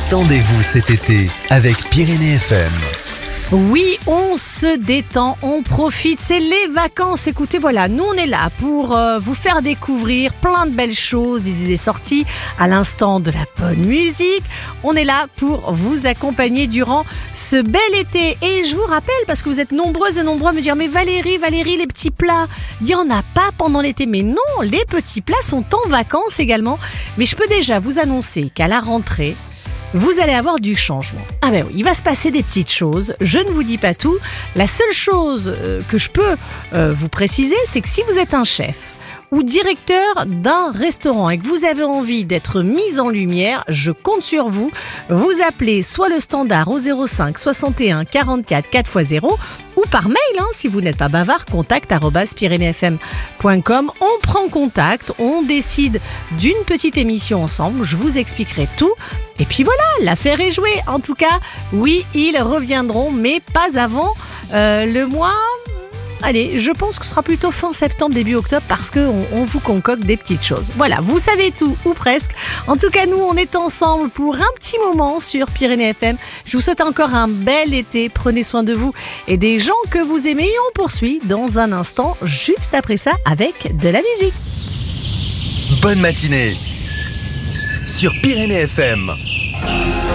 Détendez-vous cet été avec Pyrénées FM. Oui, on se détend, on profite, c'est les vacances. Écoutez, voilà, nous on est là pour vous faire découvrir plein de belles choses, des idées sorties à l'instant de la bonne musique. On est là pour vous accompagner durant ce bel été. Et je vous rappelle, parce que vous êtes nombreuses et nombreux à me dire « Mais Valérie, les petits plats, il n'y en a pas pendant l'été. » Mais non, les petits plats sont en vacances également. Mais je peux déjà vous annoncer qu'à la rentrée, vous allez avoir du changement. Ah ben oui, il va se passer des petites choses. Je ne vous dis pas tout. La seule chose que je peux vous préciser, c'est que si vous êtes un chef ou directeur d'un restaurant et que vous avez envie d'être mis en lumière, je compte sur vous. Vous appelez soit le standard au 05 61 44 4x0 ou par mail, si vous n'êtes pas bavard, contact@pyreneesfm.com. On prend contact, on décide d'une petite émission ensemble, je vous expliquerai tout. Et puis voilà, l'affaire est jouée. En tout cas, oui, ils reviendront, mais pas avant le mois... Allez, je pense que ce sera plutôt fin septembre, début octobre, parce qu'on vous concocte des petites choses. Voilà, vous savez tout, ou presque. En tout cas, nous, on est ensemble pour un petit moment sur Pyrénées FM. Je vous souhaite encore un bel été. Prenez soin de vous et des gens que vous aimez. Et on poursuit dans un instant, juste après ça, avec de la musique. Bonne matinée sur Pyrénées FM.